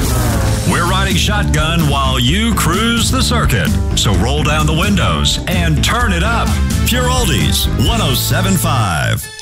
We're riding shotgun while you cruise the circuit. So roll down the windows and turn it up. Pure Oldies 107.5.